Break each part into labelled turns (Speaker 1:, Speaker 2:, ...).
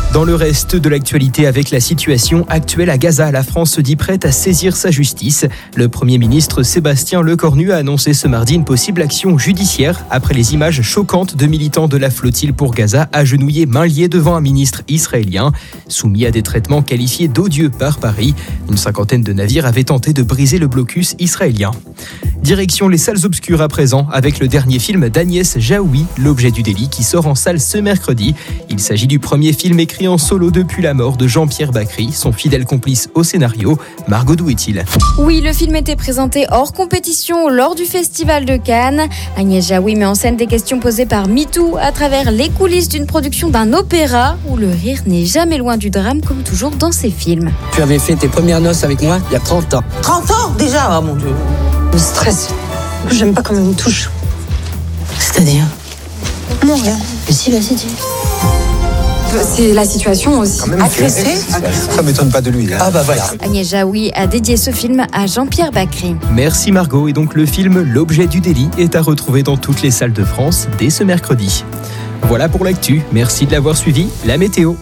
Speaker 1: Dans le reste de l'actualité, avec la situation actuelle à Gaza, la France se dit prête à saisir sa justice. Le Premier ministre Sébastien Lecornu a annoncé ce mardi une possible action judiciaire après les images choquantes de militants de la flottille pour Gaza agenouillés mains liées devant un ministre israélien. Soumis à des traitements qualifiés d'odieux par Paris, une cinquantaine de navires avaient tenté de briser le blocus israélien. Direction les salles obscures à présent avec le dernier film d'Agnès Jaoui, L'objet du délit, qui sort en salle ce mercredi. Il s'agit du premier film écrit en solo depuis la mort de Jean-Pierre Bacry, son fidèle complice au scénario. Margot, d'où est-il ?
Speaker 2: Oui, le film était présenté hors compétition lors du Festival de Cannes. Agnès Jaoui met en scène des questions posées par MeToo à travers les coulisses d'une production d'un opéra où le rire n'est jamais loin du drame comme toujours dans ses films.
Speaker 3: Tu avais fait tes premières noces avec moi il y a 30 ans.
Speaker 4: 30 ans déjà, oh mon Dieu.
Speaker 5: Le stress. J'aime pas quand on me touche.
Speaker 4: C'est-à-dire ?
Speaker 5: Non, rien.
Speaker 4: Mais si, vas-y, dis.
Speaker 5: C'est la situation aussi.
Speaker 4: Agressé ?
Speaker 6: Ça m'étonne pas de lui.
Speaker 3: Ah bah voilà.
Speaker 2: Agnès Jaoui a dédié ce film à Jean-Pierre Bacry.
Speaker 1: Merci Margot, et donc le film L'objet du délit est à retrouver dans toutes les salles de France dès ce mercredi. Voilà pour l'actu, merci de l'avoir suivi. La météo.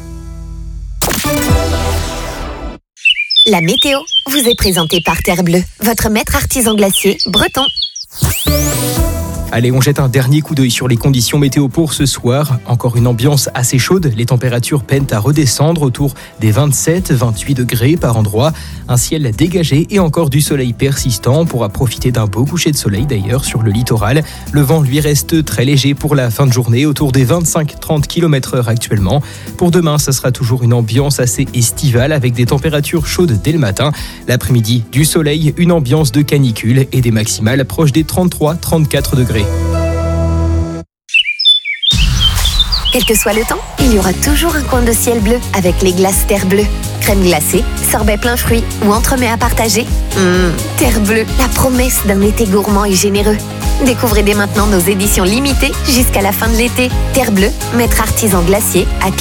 Speaker 7: La météo vous est présentée par Terre Bleue, votre maître artisan glacier breton.
Speaker 1: Allez, on jette un dernier coup d'œil sur les conditions météo pour ce soir. Encore une ambiance assez chaude. Les températures peinent à redescendre autour des 27-28 degrés par endroit. Un ciel dégagé et encore du soleil persistant. On pourra profiter d'un beau coucher de soleil d'ailleurs sur le littoral. Le vent lui reste très léger pour la fin de journée, autour des 25-30 km/h actuellement. Pour demain, ça sera toujours une ambiance assez estivale avec des températures chaudes dès le matin. L'après-midi, du soleil, une ambiance de canicule et des maximales proches des 33-34 degrés.
Speaker 7: Quel que soit le temps, il y aura toujours un coin de ciel bleu avec les glaces Terre Bleue. Crème glacée, sorbet plein fruits ou entremets à partager. Terre Bleue, la promesse d'un été gourmand et généreux. Découvrez dès maintenant nos éditions limitées jusqu'à la fin de l'été. Terre Bleue, maître artisan glacier à